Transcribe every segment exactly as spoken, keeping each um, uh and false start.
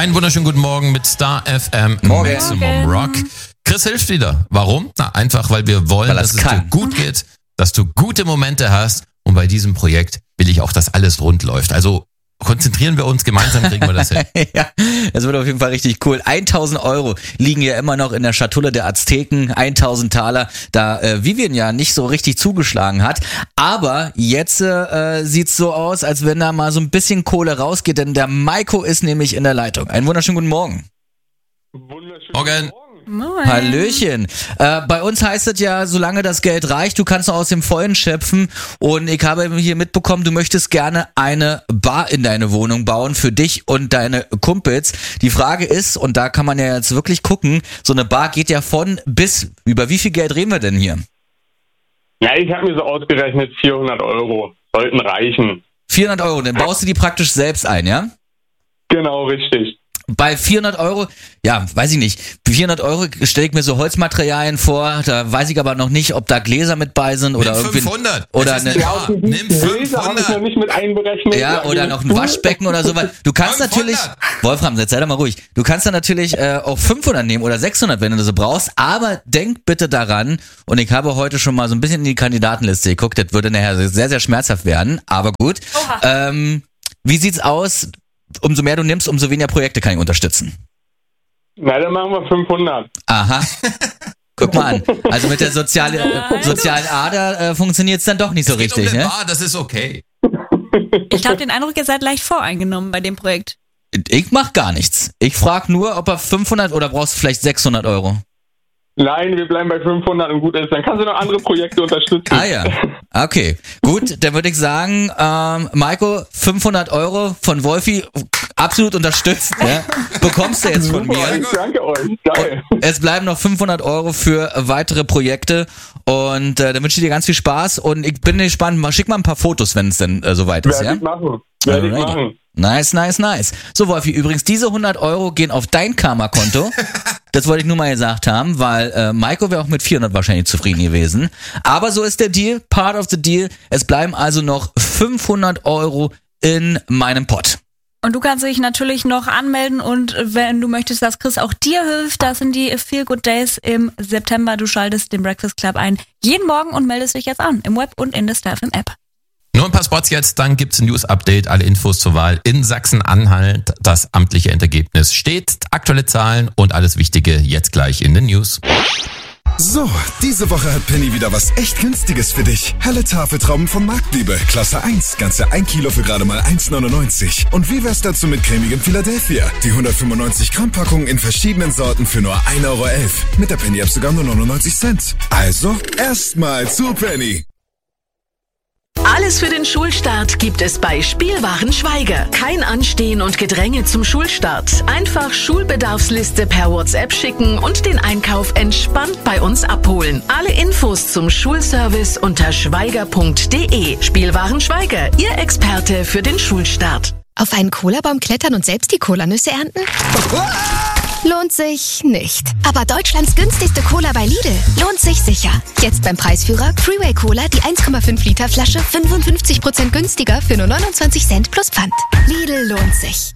Einen wunderschönen guten Morgen mit Star F M Morgen. Maximum Rock. Chris hilft wieder. Warum? Na, einfach, weil wir wollen, weil dass es kann. dir gut geht, dass du gute Momente hast. Und bei diesem Projekt will ich auch, dass alles rund läuft. Also konzentrieren wir uns, gemeinsam kriegen wir das hin. Ja, das wird auf jeden Fall richtig cool. tausend Euro liegen ja immer noch in der Schatulle der Azteken. tausend Taler, da äh, Vivian ja nicht so richtig zugeschlagen hat. Aber jetzt äh, sieht's so aus, als wenn da mal so ein bisschen Kohle rausgeht, denn der Maiko ist nämlich in der Leitung. Einen wunderschönen guten Morgen. Wunderschönen Morgen. Moin. Hallöchen. Äh, bei uns heißt es ja, solange das Geld reicht, du kannst noch aus dem Vollen schöpfen. Und ich habe hier mitbekommen, du möchtest gerne eine Bar in deine Wohnung bauen für dich und deine Kumpels. Die Frage ist, und da kann man ja jetzt wirklich gucken, so eine Bar geht ja von bis. Über wie viel Geld reden wir denn hier? Ja, ich habe mir so ausgerechnet, vierhundert Euro sollten reichen. vierhundert Euro, dann baust du die praktisch selbst ein, ja? Genau, richtig. Bei vierhundert Euro, ja, weiß ich nicht, vierhundert Euro stelle ich mir so Holzmaterialien vor, da weiß ich aber noch nicht, ob da Gläser mit bei sind oder Nimm irgendwie fünfhundert. oder Das ist eine, eine Bar. Nimm Gläser habe ich noch fünfhundert. nicht mit einberechnet. ja, oder noch ein Waschbecken oder sowas. Du kannst natürlich, fünfhundert. Wolfram, jetzt sei doch mal ruhig, du kannst dann natürlich äh, auch fünfhundert nehmen oder sechshundert, wenn du das so brauchst, aber denk bitte daran, und ich habe heute schon mal so ein bisschen in die Kandidatenliste geguckt, das würde nachher sehr, sehr schmerzhaft werden, aber gut. Ähm, wie sieht's aus? Umso mehr du nimmst, umso weniger Projekte kann ich unterstützen. Na, dann machen wir fünfhundert. Aha. Guck mal an. Also mit der soziale, äh, sozialen Ader äh, funktioniert es dann doch nicht so Geht um richtig, eine ne? Bar, das ist okay. Ich habe den Eindruck, ihr seid leicht voreingenommen bei dem Projekt. Ich mach gar nichts. Ich frag nur, ob er fünfhundert oder brauchst du vielleicht sechshundert Euro? Nein, wir bleiben bei fünfhundert und gut ist. Dann kannst du noch andere Projekte unterstützen. Ah ja. Okay. Gut, dann würde ich sagen, ähm, Maiko, fünfhundert Euro von Wolfi, absolut unterstützt. Ja? Bekommst du jetzt von Super, mir. ich danke euch. Geil. Es bleiben noch fünfhundert Euro für weitere Projekte und äh, dann wünsche ich dir ganz viel Spaß und ich bin gespannt. Mal, schick mal ein paar Fotos, wenn es denn äh, soweit ist, Werde ja? ich machen. Werde ich Alrighty. machen. Nice, nice, nice. So, Wolfi, übrigens, diese hundert Euro gehen auf dein Karma-Konto. Das wollte ich nur mal gesagt haben, weil äh, Maiko wäre auch mit vierhundert wahrscheinlich zufrieden gewesen. Aber so ist der Deal, part of the deal. Es bleiben also noch fünfhundert Euro in meinem Pott. Und du kannst dich natürlich noch anmelden und wenn du möchtest, dass Chris auch dir hilft, das sind die Feel Good Days im September. Du schaltest den Breakfast Club ein jeden Morgen und meldest dich jetzt an im Web und in der Star F M App. Nur ein paar Spots jetzt, dann gibt's ein News-Update, alle Infos zur Wahl in Sachsen-Anhalt. Das amtliche Endergebnis steht, aktuelle Zahlen und alles Wichtige jetzt gleich in den News. So, diese Woche hat Penny wieder was echt Günstiges für dich. Helle Tafeltrauben von Marktliebe, Klasse eins, ganze ein Kilo für gerade mal eins neunundneunzig. Und wie wär's dazu mit cremigem Philadelphia? Die hundertfünfundneunzig Gramm Packung in verschiedenen Sorten für nur ein Euro elf. Mit der Penny-App sogar nur neunundneunzig Cent. Also, erstmal zu Penny. Alles für den Schulstart gibt es bei Spielwaren Schweiger. Kein Anstehen und Gedränge zum Schulstart. Einfach Schulbedarfsliste per WhatsApp schicken und den Einkauf entspannt bei uns abholen. Alle Infos zum Schulservice unter schweiger punkt de. Spielwaren Schweiger, Ihr Experte für den Schulstart. Auf einen Cola-Baum klettern und selbst die Colanüsse ernten? Lohnt sich nicht. Aber Deutschlands günstigste Cola bei Lidl lohnt sich sicher. Jetzt beim Preisführer Freeway Cola die eins Komma fünf Liter Flasche fünfundfünfzig Prozent günstiger für nur neunundzwanzig Cent plus Pfand. Lidl lohnt sich.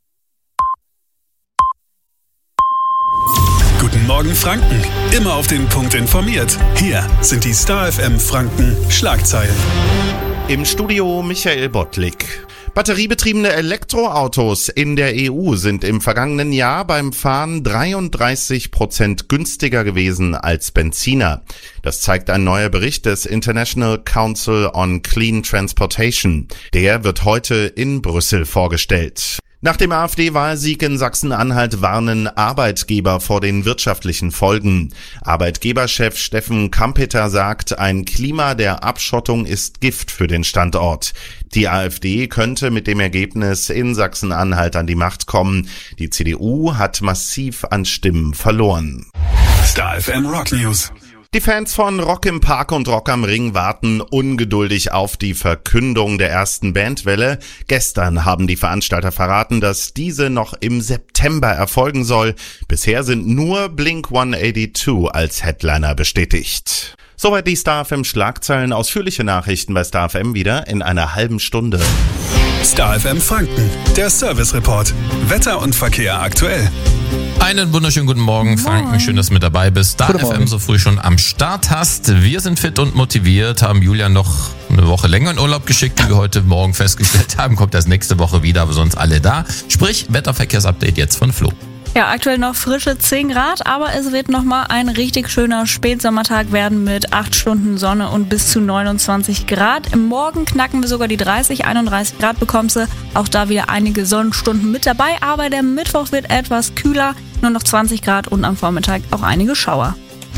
Guten Morgen Franken. Immer auf den Punkt informiert. Hier sind die Star F M Franken Schlagzeilen. Im Studio Michael Bottlik. Batteriebetriebene Elektroautos in der E U sind im vergangenen Jahr beim Fahren dreiunddreißig Prozent günstiger gewesen als Benziner. Das zeigt ein neuer Bericht des International Council on Clean Transportation. Der wird heute in Brüssel vorgestellt. Nach dem AfD-Wahlsieg in Sachsen-Anhalt warnen Arbeitgeber vor den wirtschaftlichen Folgen. Arbeitgeberchef Steffen Kampeter sagt, ein Klima der Abschottung ist Gift für den Standort. Die AfD könnte mit dem Ergebnis in Sachsen-Anhalt an die Macht kommen. Die C D U hat massiv an Stimmen verloren. Star F M Rock News. Die Fans von Rock im Park und Rock am Ring warten ungeduldig auf die Verkündung der ersten Bandwelle. Gestern haben die Veranstalter verraten, dass diese noch im September erfolgen soll. Bisher sind nur Blink hundertzweiundachtzig als Headliner bestätigt. Soweit die Star F M Schlagzeilen. Ausführliche Nachrichten bei Star F M wieder in einer halben Stunde. Star F M Franken, der Service Report. Wetter und Verkehr aktuell. Einen wunderschönen guten Morgen, Franken. Schön, dass du mit dabei bist. Star F M so früh schon am Start hast. Wir sind fit und motiviert, haben Julian noch eine Woche länger in Urlaub geschickt, wie wir heute Morgen festgestellt haben. Kommt erst nächste Woche wieder, aber sonst alle da. Sprich, Wetterverkehrsupdate jetzt von Flo. Ja, aktuell noch frische zehn Grad, aber es wird nochmal ein richtig schöner Spätsommertag werden mit acht Stunden Sonne und bis zu neunundzwanzig Grad. Im Morgen knacken wir sogar die dreißig, einunddreißig Grad bekommst du. Auch da wieder einige Sonnenstunden mit dabei, aber der Mittwoch wird etwas kühler, nur noch zwanzig Grad und am Vormittag auch einige Schauer.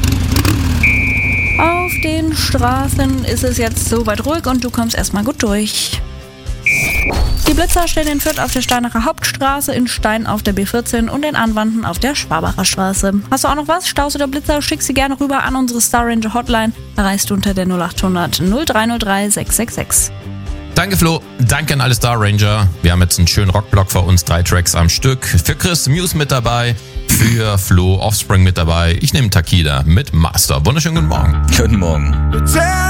Auf den Straßen ist es jetzt soweit ruhig und du kommst erstmal gut durch. Die Blitzer stehen in Fürth auf der Steinacher Hauptstraße, in Stein auf der B vierzehn und in Anwanden auf der Schwabacher Straße. Hast du auch noch was? Staus oder Blitzer? Schick sie gerne rüber an unsere Star Ranger Hotline. Erreichst du unter der null acht hundert null drei null drei sechs sechs sechs. Danke Flo, danke an alle Star Ranger. Wir haben jetzt einen schönen Rockblock vor uns, drei Tracks am Stück. Für Chris Muse mit dabei, für Flo Offspring mit dabei. Ich nehme Takida mit Master. Wunderschönen guten Morgen. Guten Morgen.